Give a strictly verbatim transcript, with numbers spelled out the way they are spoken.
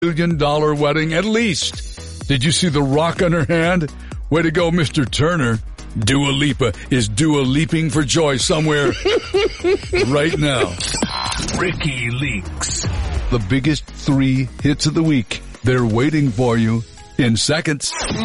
million dollar wedding at least. Did you see the rock on her hand? Way to go, Mister Turner. Dua Lipa is Dua leaping for joy somewhere right now. Ricky Leaks. The biggest three hits of the week. They're waiting for you in seconds.